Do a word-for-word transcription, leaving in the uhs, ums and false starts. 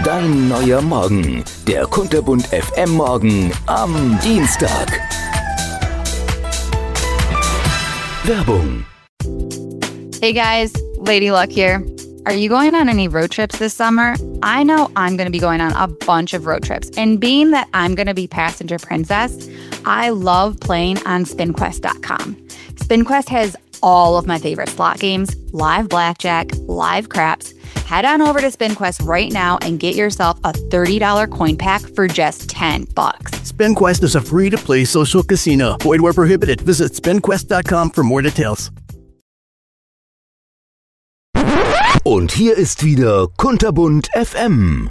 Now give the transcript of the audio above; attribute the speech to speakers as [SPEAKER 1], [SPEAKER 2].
[SPEAKER 1] Dein neuer Morgen. Der Kunterbund F M Morgen am Dienstag. Werbung.
[SPEAKER 2] Hey guys, Lady Luck here. Are you going on any road trips this summer? I know I'm going to be going on a bunch of road trips. And being that I'm going to be passenger princess, I love playing on spin quest dot com. SpinQuest has all of my favorite slot games, live blackjack, live craps. Head on over to SpinQuest right now and get yourself a thirty dollars coin pack for just ten bucks.
[SPEAKER 3] SpinQuest is a free-to-play social casino. Void where prohibited. Visit spin quest dot com for more details.
[SPEAKER 1] Und hier ist wieder Kunterbund F M.